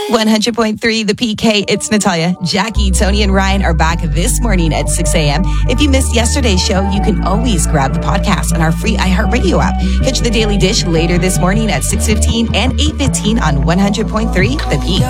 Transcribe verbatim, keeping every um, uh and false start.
one hundred point three The P K. It's Natalia. Jackie, Tony, and Ryan are back this morning at six a.m. If you missed yesterday's show, you can always grab the podcast on our free iHeartRadio app. Catch the Daily Dish later this morning at six fifteen and eight fifteen on one hundred point three The P K.